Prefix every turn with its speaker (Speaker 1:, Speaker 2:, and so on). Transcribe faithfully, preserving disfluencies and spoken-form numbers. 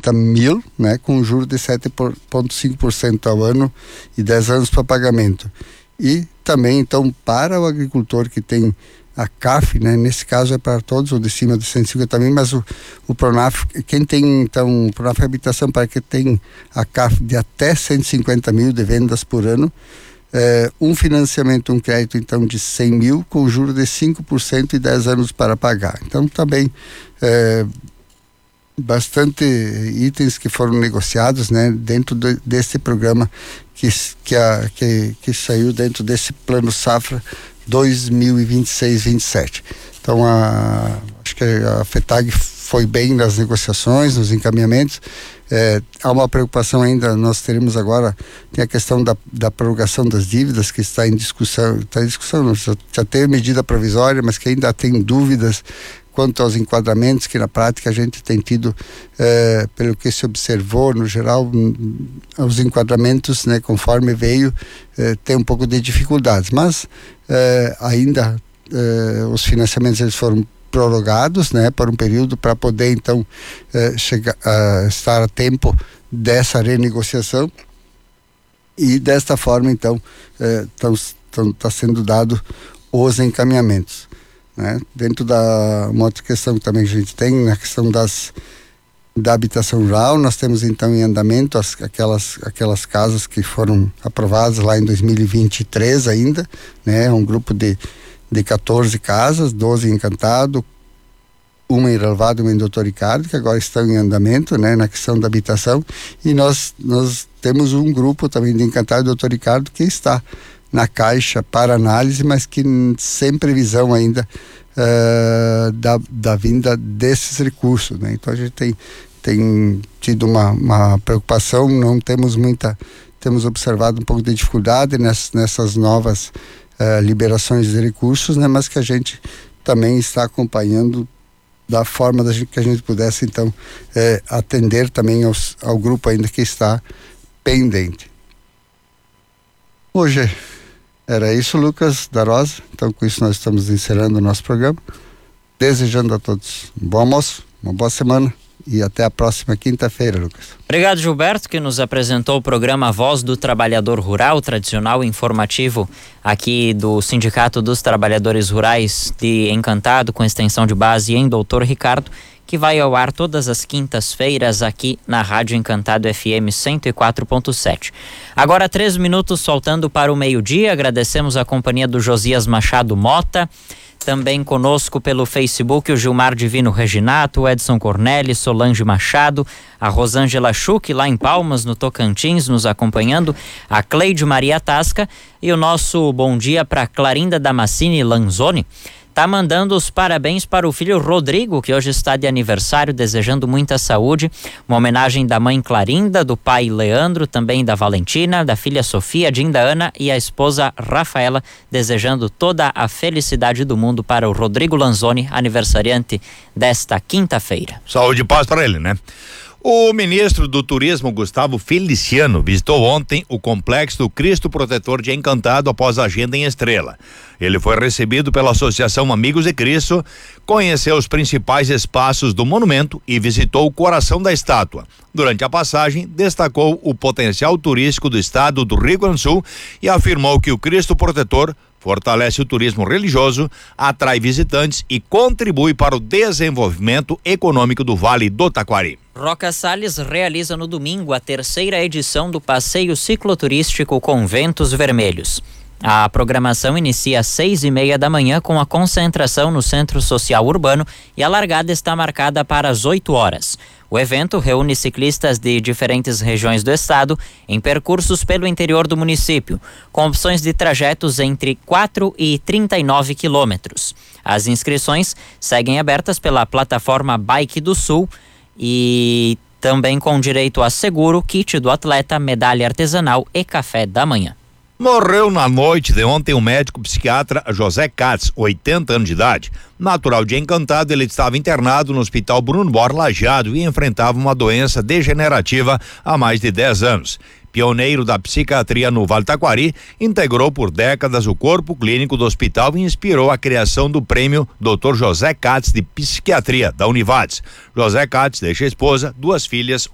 Speaker 1: cinquenta mil, né, com juros de sete vírgula cinco por cento ao ano e dez anos para pagamento. E também, então, para o agricultor que tem a C A F, né, nesse caso é para todos, o de cima de cento e cinquenta mil, mas o, o Pronaf, quem tem, então, o Pronaf Habitação, para quem tem a C A F de até cento e cinquenta mil de vendas por ano, é, um financiamento, um crédito, então, de cem mil, com juros de cinco por cento e dez anos para pagar. Então, também, é, bastante itens que foram negociados, né, dentro de, desse programa que, que, a, que, que saiu dentro desse Plano Safra dois mil e vinte e seis, vinte e sete. Então, a, acho que a FETAG foi bem nas negociações, nos encaminhamentos. É, há uma preocupação ainda, nós teremos agora, tem a questão da, da prorrogação das dívidas que está em discussão, está em discussão, já, já tem medida provisória, mas que ainda tem dúvidas quanto aos enquadramentos, que na prática a gente tem tido, eh, pelo que se observou, no geral, os enquadramentos, né, conforme veio, eh, tem um pouco de dificuldades, mas eh, ainda eh, os financiamentos eles foram prorrogados, né, por um período para poder então eh, chegar, uh, estar a tempo dessa renegociação, e desta forma então está sendo dado os encaminhamentos. Né? Dentro da uma outra questão que também a gente tem, na questão das da habitação rural, nós temos então em andamento as, aquelas, aquelas casas que foram aprovadas lá em dois mil e vinte e três ainda, né? Um grupo de, de quatorze casas, doze em Encantado, uma em Relvado e uma em Doutor Ricardo, que agora estão em andamento, né? Na questão da habitação, e nós, nós temos um grupo também de Encantado e Doutor Ricardo que está na Caixa para análise, mas que sem previsão ainda uh, da, da vinda desses recursos, né? Então a gente tem, tem tido uma, uma preocupação, não temos muita, temos observado um pouco de dificuldade nessas, nessas novas uh, liberações de recursos, né? Mas que a gente também está acompanhando da forma da gente, que a gente pudesse então eh, atender também aos, ao grupo ainda que está pendente. Hoje era isso, Lucas da Rosa. Então, com isso, nós estamos encerrando o nosso programa. Desejando a todos um bom almoço, uma boa semana e até a próxima quinta-feira, Lucas.
Speaker 2: Obrigado, Gilberto, que nos apresentou o programa Voz do Trabalhador Rural, tradicional informativo aqui do Sindicato dos Trabalhadores Rurais de Encantado, com extensão de base em Doutor Ricardo, que vai ao ar todas as quintas-feiras aqui na Rádio Encantado F M cento e quatro ponto sete. Agora três minutos faltando para o meio-dia. Agradecemos a companhia do Josias Machado Mota. Também conosco pelo Facebook o Gilmar Divino Reginato, o Edson Corneli, Solange Machado, a Rosângela Schuch lá em Palmas, no Tocantins, nos acompanhando, a Cleide Maria Tasca, e o nosso bom dia para Clarinda Damascini Lanzoni. Tá mandando os parabéns para o filho Rodrigo, que hoje está de aniversário, desejando muita saúde. Uma homenagem da mãe Clarinda, do pai Leandro, também da Valentina, da filha Sofia, Dinda Ana e a esposa Rafaela, desejando toda a felicidade do mundo para o Rodrigo Lanzoni, aniversariante desta quinta-feira.
Speaker 3: Saúde e paz para ele, né? O ministro do Turismo, Gustavo Feliciano, visitou ontem o Complexo do Cristo Protetor de Encantado após a agenda em Estrela. Ele foi recebido pela Associação Amigos de Cristo, conheceu os principais espaços do monumento e visitou o coração da estátua. Durante a passagem, destacou o potencial turístico do estado do Rio Grande do Sul e afirmou que o Cristo Protetor fortalece o turismo religioso, atrai visitantes e contribui para o desenvolvimento econômico do Vale do Taquari.
Speaker 2: Roca Salles realiza no domingo a terceira edição do passeio cicloturístico com Ventos Vermelhos. A programação inicia às seis e meia da manhã com a concentração no Centro Social Urbano e a largada está marcada para as oito horas. O evento reúne ciclistas de diferentes regiões do estado em percursos pelo interior do município, com opções de trajetos entre quatro e trinta e nove quilômetros. As inscrições seguem abertas pela plataforma Bike do Sul e também com direito a seguro, kit do atleta, medalha artesanal e café da manhã.
Speaker 3: Morreu na noite de ontem o médico psiquiatra José Katz, oitenta anos de idade. Natural de Encantado, ele estava internado no Hospital Bruno Bor Lajeado e enfrentava uma doença degenerativa há mais de dez anos. Pioneiro da psiquiatria no Vale Taquari, integrou por décadas o corpo clínico do hospital e inspirou a criação do prêmio doutor José Katz de Psiquiatria, da Univades. José Katz deixa a esposa, duas filhas,